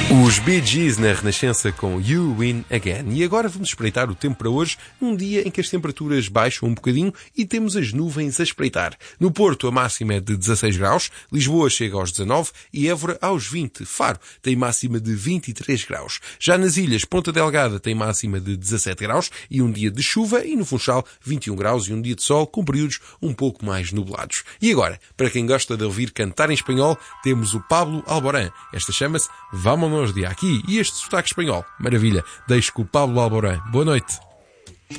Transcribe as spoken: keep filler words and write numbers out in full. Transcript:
Os Bee Gees na Renascença com You Win Again. E agora vamos espreitar o tempo para hoje, num dia em que as temperaturas baixam um bocadinho e temos as nuvens a espreitar. No Porto a máxima é de dezasseis graus, Lisboa chega aos dezanove e Évora aos vinte. Faro tem máxima de vinte e três graus. Já nas ilhas, Ponta Delgada tem máxima de dezassete graus e um dia de chuva, e no Funchal vinte e um graus e um dia de sol com períodos um pouco mais nublados. E agora, para quem gosta de ouvir cantar em espanhol, temos o Pablo Alborán. Esta chama-se Vámonos de Aqui, e este sotaque espanhol. Maravilha. Deixo com o Pablo Alborán. Boa noite.